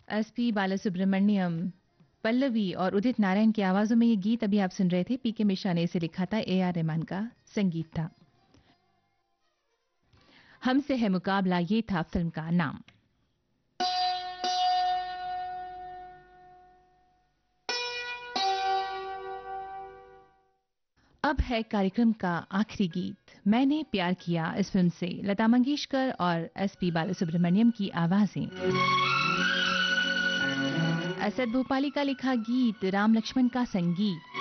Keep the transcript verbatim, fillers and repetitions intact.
S P Balasubrahmanyam, Pallavi और उदित नारायण की आवाजों में ये गीत अभी आप सुन रहे थे। पी के मिश्रा ने इसे लिखा था, ए आर रहमान का संगीत था। हमसे है मुकाबला, ये था फिल्म का नाम। अब है कार्यक्रम का आखिरी गीत, मैंने प्यार किया। इस फिल्म से लता मंगेशकर और एस पी बालासुब्रमण्यम की आवाजें। असद भोपाली का लिखा गीत, राम लक्ष्मण का संगीत।